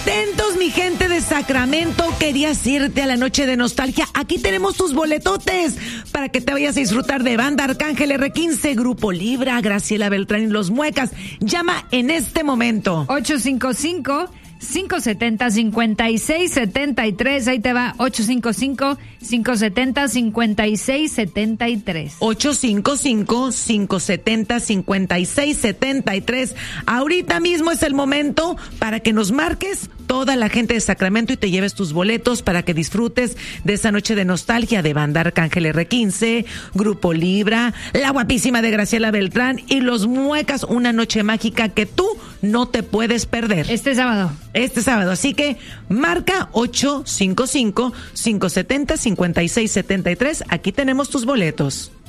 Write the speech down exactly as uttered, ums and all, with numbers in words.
Atentos, mi gente de Sacramento, querías irte a la noche de nostalgia. Aquí tenemos tus boletotes para que te vayas a disfrutar de Banda Arcángel R quince, Grupo Libra, Graciela Beltrán y Los Muecas. Llama en este momento. ocho cinco cinco, cinco siete cero, cinco seis siete tres. Ahí te va. ocho cinco cinco, cinco siete cero, cinco seis siete tres. ocho cinco cinco, cinco siete cero, cinco seis siete tres. Ahorita mismo es el momento para que nos marques toda la gente de Sacramento y te lleves tus boletos para que disfrutes de esa noche de nostalgia de Banda Arcángel R quince, Grupo Libra, la guapísima de Graciela Beltrán y Los Muecas. Una noche mágica que tú no te puedes perder. Este sábado. Este sábado. Así que marca ocho cinco cinco, cinco siete cero, cinco seis siete tres. Aquí tenemos tus boletos.